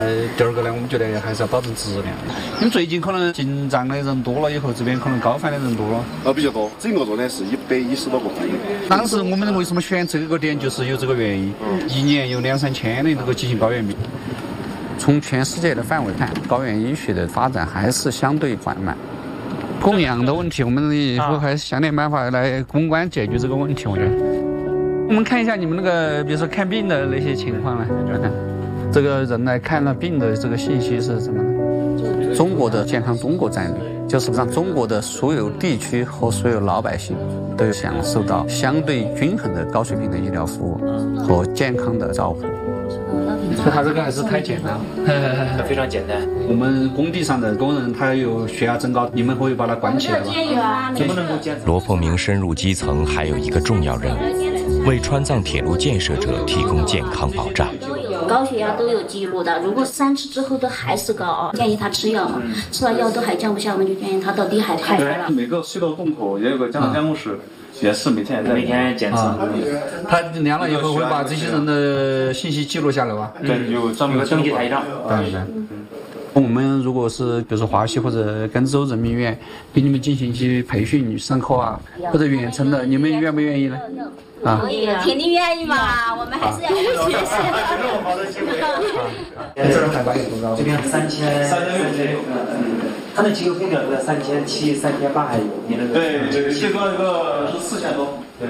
第二个呢，我们觉得还是要保证质量，因为最近可能进藏的人多了以后，这边可能高反的人多了。 比较多，整个座呢是110多个。 当时我们为什么选这个点，就是有这个原因，一年有2、3千的这个急性高原病。从全世界的范围看，高原医学的发展还是相对缓慢。供氧的问题，我们以后还是想点办法来攻关解决这个问题。我觉得，我们看一下你们那个，比如说看病的那些情况呢，看这个人来看了病的这个信息是什么呢？中国的健康中国战略，就是让中国的所有地区和所有老百姓都享受到相对均衡的高水平的医疗服务和健康的照顾。他这个还是太简单了， 非常简单。 我们工地上的工人他有血压增高，你们会把他关起来吗？ 怎么能够监测？ 罗凤鸣深入基层还有一个重要任务，为川藏铁路建设者提供健康保障。 高血压都有记录的，如果3次之后都还是高啊，建议他吃药，吃了药都还降不下，我们就建议他到低海拔了。 每个隧道洞口也有个降压监控室，也是每天检测。 他量了以后会把这些人的信息记录下来吧？ 对，有专门的登记台账。 对。我们如果是比如说华西或者甘州人民医院给你们进行一些培训上课啊，或者远程的，你们愿不愿意呢？ 可以，肯定愿意嘛，我们还是要学习。 这儿海拔有多高？ 这边3600，它那几个公交都在3700、3800还有。 对，最高一个是4000多。对。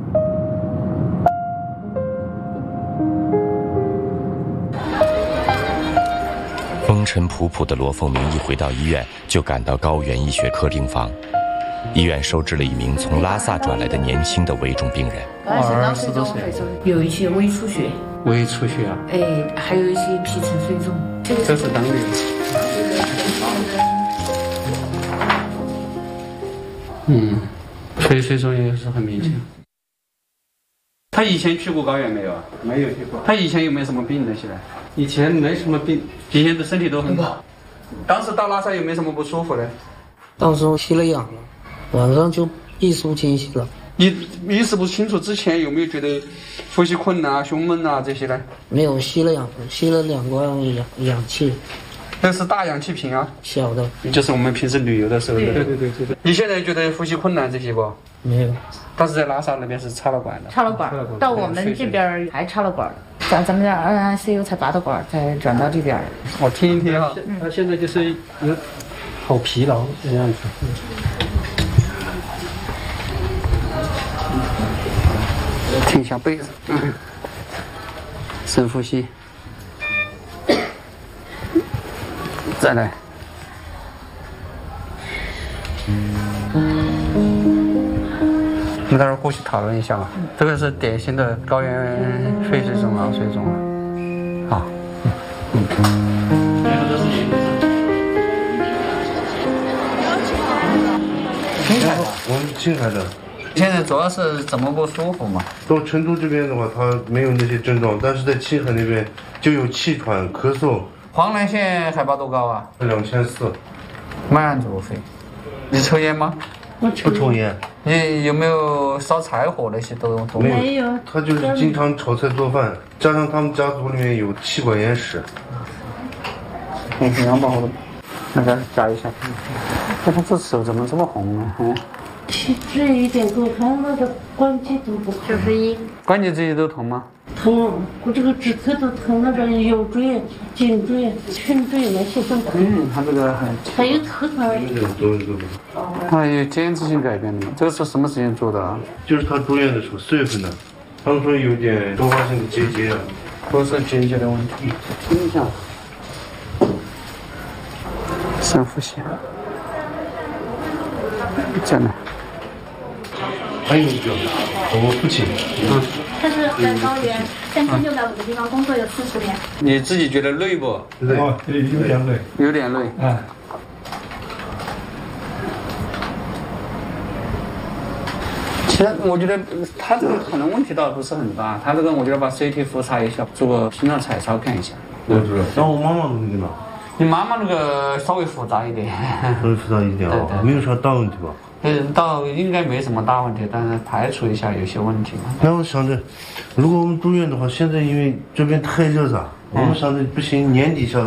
风尘仆仆的罗凤鸣一回到医院，就赶到高原医学科病房。医院收治了一名从拉萨转来的年轻的危重病人。 20多岁， 有一些微出血。 微出血啊？ 还有一些皮层水肿。 这是当地的。水肿也是很明显。他以前去过高原没有啊？ 没有去过。 他以前有没有什么病呢？现在？ 以前没什么病， 以前的身体都很好。当时到拉萨有没有什么不舒服呢？ 当时我吸了氧了，晚上就意识不清晰了。 意识不清楚之前有没有觉得呼吸困难啊、胸闷啊这些呢？ 没有，吸了氧，吸了2罐氧气。 那是大氧气瓶啊？ 小的， 就是我们平时旅游的时候。 对。 你现在觉得呼吸困难这些不？ 没有。 但是在拉萨那边是插了管的。 插了管，到我们这边还插了管。咱们这ICU 才拔的管，才转到这边。 我听一听啊。 他现在就是有好疲劳这样子。 挺下背子，深呼吸，再来。我们待会儿呼吸讨论一下吧。这个是典型的高原肺水肿、脑水肿啊。好。 我们青海的。 现在主要是怎么不舒服嘛？ 到成都这边的话，他没有那些症状，但是在青海那边就有气喘、咳嗽。 黄南县海拔多高啊 ？2400。 慢阻肺。你抽烟吗？ 不抽烟。 你有没有烧柴火那些都没有？他就是经常炒菜做饭，加上他们家族里面有气管炎史。 阳宝的，那个加一下。他这手怎么这么红呢？ 气滞一点，给我看那个关节都不好。91。 关节这些都疼吗？ 疼，我这个指侧都疼，那个腰椎、颈椎、胸椎那些都疼。 他这个还有头疼。 他有间质性改变的吗？这个是什么时间做的啊？ 就是他住院的时候，4月份的。他们说有点多发性的结节啊， 都是结节的问题。听一下，深呼吸，再来。 还有一个，我父亲， 他是在高原3600亩的地方工作有40年。 你自己觉得累不？ 累，有点累， 有点累。其实我觉得他这个可能问题倒不是很大，他这个我觉得把 CT 复查一下，做个心脏彩超看一下。 我知道。然后我妈妈那个呢？ 你妈妈那个稍微复杂一点。 稍微复杂一点啊，没有啥大问题吧？ 倒应该没什么大问题，但是排除一下有些问题嘛。 那我想着，如果我们住院的话，现在因为这边太热了，我们想着不行，年底下。